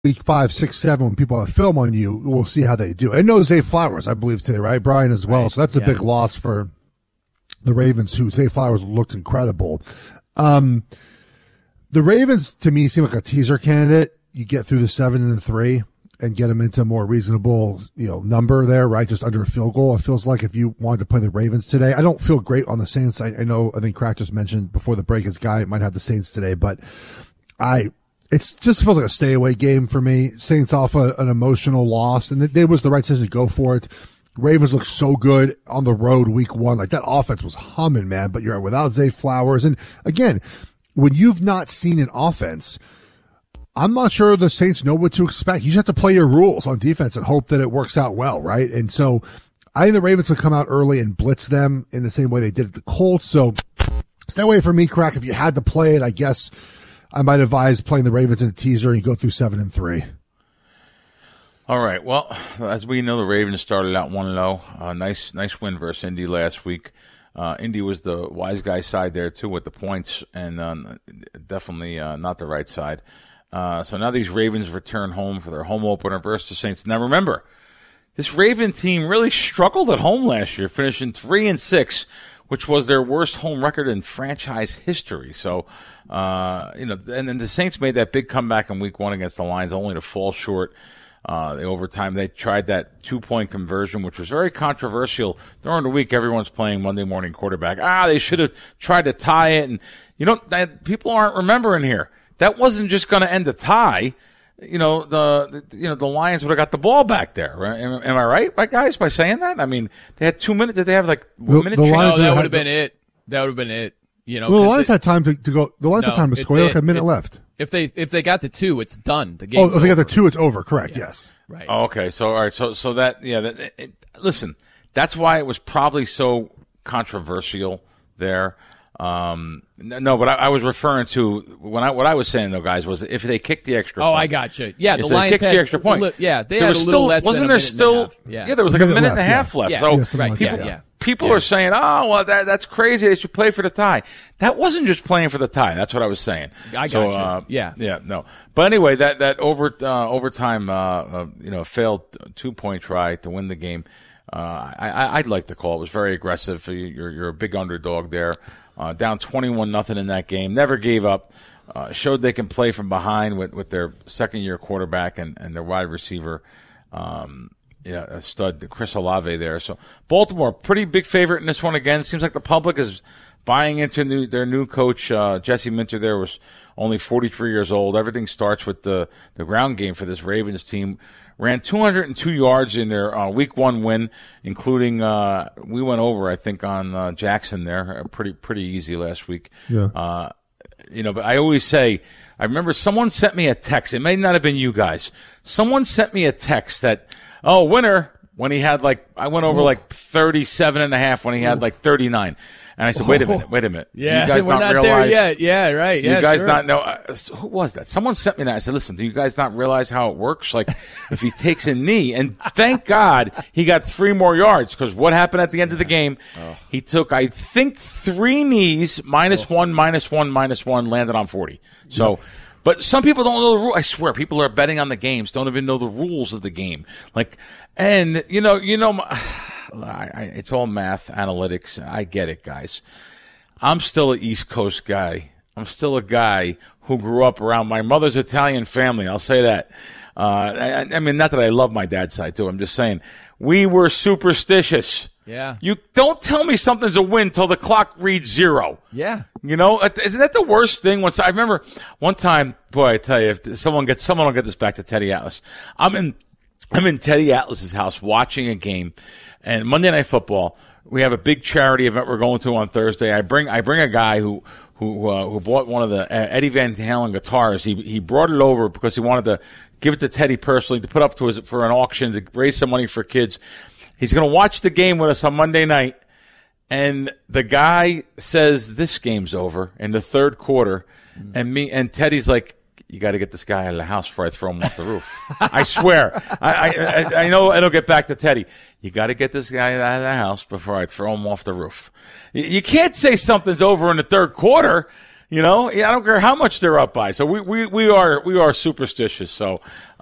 week 5, 6, 7, when people have film on you, we'll see how they do. And no Zay Flowers, I believe, today, right, Brian, as well. Right. So that's a big loss for the Ravens, who Zay Flowers looked incredible. The Ravens, to me, seem like a teaser candidate. You get through the 7-3 and get them into a more reasonable, number there, right? Just under a field goal. It feels like if you wanted to play the Ravens today, I don't feel great on the Saints. I think Crack just mentioned before the break his guy might have the Saints today, but it just feels like a stay away game for me. Saints off an emotional loss, and it was the right decision to go for it. Ravens look so good on the road week 1. Like, that offense was humming, man, but you're without Zay Flowers. And again, when you've not seen an offense, I'm not sure the Saints know what to expect. You just have to play your rules on defense and hope that it works out well, right? And so I think the Ravens will come out early and blitz them in the same way they did at the Colts. So stay away from me, Crack. If you had to play it, I guess I might advise playing the Ravens in a teaser and you go through 7-3. All right. Well, as we know, the Ravens started out 1-0. Nice win versus Indy last week. Indy was the wise guy side there, too, with the points, and definitely not the right side. So now these Ravens return home for their home opener versus the Saints. Now remember, this Raven team really struggled at home last year, finishing 3-6, which was their worst home record in franchise history. So, and then the Saints made that big comeback in week 1 against the Lions, only to fall short. The overtime, they tried that 2-point conversion, which was very controversial. During the week, everyone's playing Monday morning quarterback. They should have tried to tie it. And, people aren't remembering here. That wasn't just going to end the tie. The Lions would have got the ball back there. Right? Am I right, guys, by saying that? I mean, they had 2 minutes. Did they have 1 minute? No, that would have been it. That would have been it. The Lions had time to go. The Lions had time to score. Like a minute left. If they got to 2, it's done. The game. If they got to 2, it's over. Correct. Yeah. Yes. Right. Oh, okay. So all right. So that listen, that's why it was probably so controversial there. No, but I was referring to what I was saying though, guys, was if they kicked the extra point. I got you. Yeah, the Lions kicked the extra point. They had a little less than a minute and a half. Yeah, there was like a minute and a half left. So people are saying, that's crazy. They should play for the tie. That wasn't just playing for the tie. That's what I was saying. I got you. Yeah, no. But anyway, that overtime, failed 2-point try to win the game. I'd like the call. It was very aggressive. You're a big underdog there. Down 21-0 in that game. Never gave up. Showed they can play from behind with their second-year quarterback and their wide receiver, a stud, Chris Olave there. So Baltimore, pretty big favorite in this one again. Seems like the public is buying into their new coach. Jesse Minter there was only 43 years old. Everything starts with the ground game for this Ravens team. Ran 202 yards in their week 1 win, including we went over, I think, on Jackson there, pretty easy last week. Yeah. But I always say, I remember someone sent me a text. It may not have been you guys. Someone sent me a text that, winner, when he had I went over 37.5 when he had 39. And I said, wait a minute. Yeah, do you guys we're not realize, there yet. Yeah, right. Do you guys not know? Who was that? Someone sent me that. I said, listen, do you guys not realize how it works? If he takes a knee, and thank God he got 3 more yards, because what happened at the end of the game, he took, I think, 3 knees, -1, landed on 40. So, but some people don't know the rule. I swear, people are betting on the games, don't even know the rules of the game. It's all math, analytics. I get it, guys. I'm still an East Coast guy. I'm still a guy who grew up around my mother's Italian family. I'll say that. I mean, not that I love my dad's side, too. I'm just saying we were superstitious. Yeah. You don't tell me something's a win till the clock reads 0. Yeah. Isn't that the worst thing? I remember one time, boy, I tell you, if someone will get this back to Teddy Atlas. I'm in Teddy Atlas's house watching a game. And Monday Night Football, we have a big charity event we're going to on Thursday. I bring a guy who bought one of the Eddie Van Halen guitars. He brought it over because he wanted to give it to Teddy personally to put up for an auction to raise some money for kids. He's going to watch the game with us on Monday night. And the guy says this game's over in the third quarter, and Teddy's like, you got to get this guy out of the house before I throw him off the roof. I swear. I know it'll get back to Teddy. You got to get this guy out of the house before I throw him off the roof. You can't say something's over in the third quarter. I don't care how much they're up by. So we are superstitious. So